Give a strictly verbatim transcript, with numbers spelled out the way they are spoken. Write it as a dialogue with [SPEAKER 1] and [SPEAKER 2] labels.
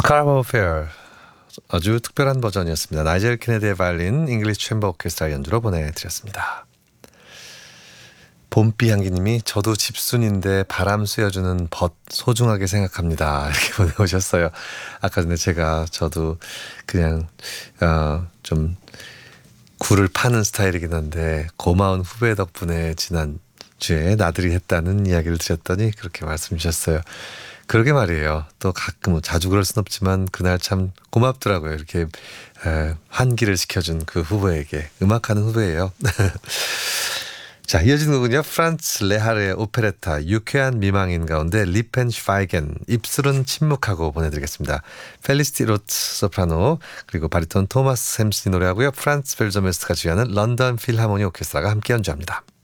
[SPEAKER 1] 스카라바우 페어 아주 특별한 버전이었습니다. 나이젤 케네디의 바이올린, 잉글리시 챔버 오케스트라 연주로 보내드렸습니다. 봄비 향기님이 저도 집순인데 바람 쐬어주는 벗 소중하게 생각합니다. 이렇게 보내오셨어요. 아까 전에 제가 저도 그냥 어, 좀 굴을 파는 스타일이긴 한데 고마운 후배 덕분에 지난주에 나들이 했다는 이야기를 드렸더니 그렇게 말씀 주셨어요. 그러게 말이에요. 또 가끔 자주 그럴 순 없지만 그날 참 고맙더라고요. 이렇게 에, 환기를 시켜준 그 후배에게. 음악하는 후배예요. 자, 이어지는 곡은요. 프란츠 레하르의 오페레타 유쾌한 미망인 가운데 리펜 슈파이겐 입술은 침묵하고 보내드리겠습니다. 펠리시티 로트 소프라노 그리고 바리톤 토마스 샘슨이 노래하고요. 프란츠 벨저메스트가 주연하는 런던 필하모니 오케스트라가 함께 연주합니다.